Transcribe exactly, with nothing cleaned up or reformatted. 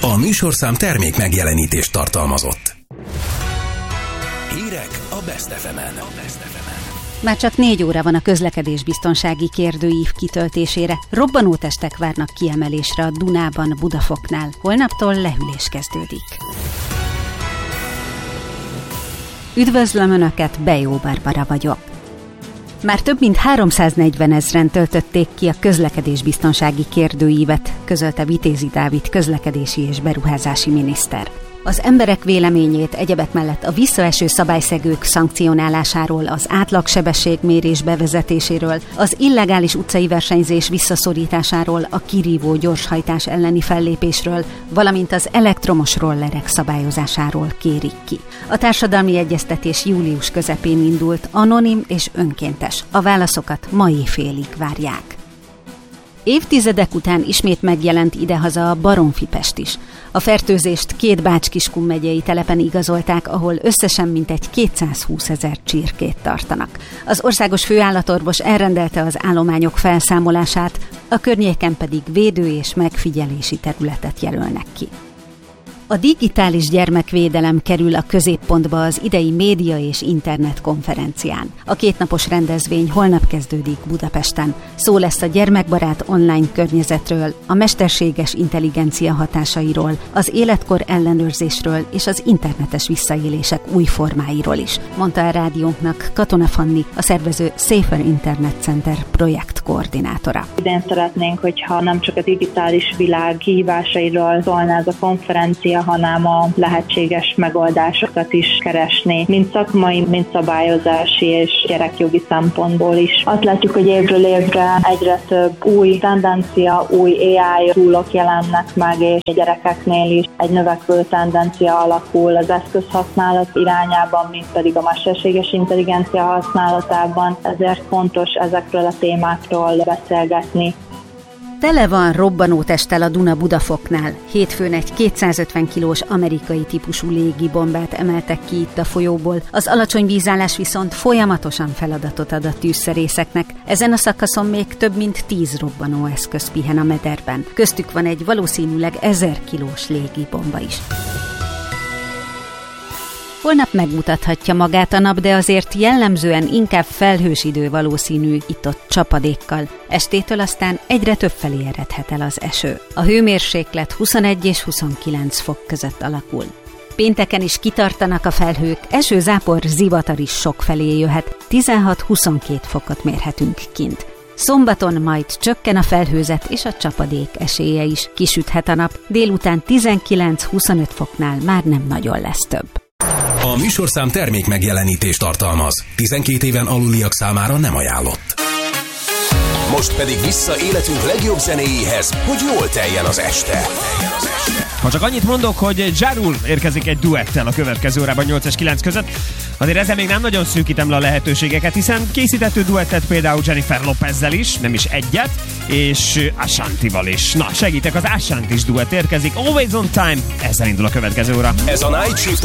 A műsorszám termék megjelenítést tartalmazott. Hírek a Best ef emen. Már csak négy óra van a közlekedésbiztonsági kérdőív kitöltésére. Robbanótestek várnak kiemelésre a Dunában, Budafoknál. Holnaptól lehűlés kezdődik. Üdvözlöm Önöket, Bejó Barbara vagyok. Már több mint háromszáznegyven ezren töltötték ki a közlekedésbiztonsági kérdőívet, közölte Vitézi Dávid közlekedési és beruházási miniszter. Az emberek véleményét egyebek mellett a visszaeső szabályszegők szankcionálásáról, az átlagsebességmérés bevezetéséről, az illegális utcai versenyzés visszaszorításáról, a kirívó gyorshajtás elleni fellépésről, valamint az elektromos rollerek szabályozásáról kérik ki. A társadalmi egyeztetés július közepén indult, anonim és önkéntes. A válaszokat ma éjfélig várják. Évtizedek után ismét megjelent idehaza a Baromfipest is. A fertőzést két Bács-Kiskun megyei telepen igazolták, ahol összesen mintegy kétszázhúszezer csirkét tartanak. Az országos főállatorvos elrendelte az állományok felszámolását, a környéken pedig védő- és megfigyelési területet jelölnek ki. A digitális gyermekvédelem kerül a középpontba az idei média és internet konferencián. A kétnapos rendezvény holnap kezdődik Budapesten. Szó lesz a gyermekbarát online környezetről, a mesterséges intelligencia hatásairól, az életkor ellenőrzésről és az internetes visszaélések új formáiról is, mondta a rádiónknak Katona Fanni, a szervező Safer Internet Center projekt koordinátora. Idén szeretnénk, hogyha nem csak a digitális világ kihívásairól szólna ez a konferencia, hanem a lehetséges megoldásokat is keresni, mind szakmai, mind szabályozási és gyerekjogi szempontból is. Azt látjuk, hogy évről évre egyre több új tendencia, új á i toolok jelennek meg, és a gyerekeknél is egy növekvő tendencia alakul az eszközhasználat irányában, mint pedig a mesterséges intelligencia használatában. Ezért fontos ezekről a témákról beszélgetni. Tele van robbanótesttel a Duna Budafoknál. Hétfőn egy kétszázötven kilós amerikai típusú légibombát emeltek ki itt a folyóból. Az alacsony vízállás viszont folyamatosan feladatot ad a tűzszerészeknek. Ezen a szakaszon még több mint tíz robbanóeszköz pihen a mederben. Köztük van egy valószínűleg ezer kilós légibomba is. Holnap megmutathatja magát a nap, de azért jellemzően inkább felhős idő valószínű itt-ott csapadékkal. Estétől aztán egyre több felé eredhet el az eső. A hőmérséklet huszonegy és huszonkilenc fok között alakul. Pénteken is kitartanak a felhők, eső, zápor, zivatar is sok felé jöhet, tizenhat-huszonkét fokot mérhetünk kint. Szombaton majd csökken a felhőzet és a csapadék esélye is. Kisüthet a nap, délután tizenkilenc-huszonöt foknál már nem nagyon lesz több. A műsorszám termék megjelenítést tartalmaz. tizenkét éven aluliak számára nem ajánlott. Most pedig vissza életünk legjobb zenéjéhez, hogy jól teljen az este. Ha csak annyit mondok, hogy Ja Rule érkezik egy duettel a következő órában nyolc és kilenc között, azért ezzel még nem nagyon szűkítem le a lehetőségeket, hiszen készített ő duettet például Jennifer Lopezzel is, nem is egyet, és Ashantival is. Na, segítek, az Ashantis duett érkezik, Always on Time, ezzel indul a következő óra. Ez a Night Shift